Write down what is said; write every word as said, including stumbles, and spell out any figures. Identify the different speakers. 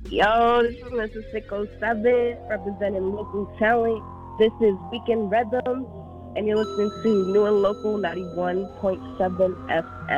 Speaker 1: Yo, this is Mister Sicko seven representing local talent. This is Weekend Rhythms, and you're listening to New and Local ninety-one point seven F M.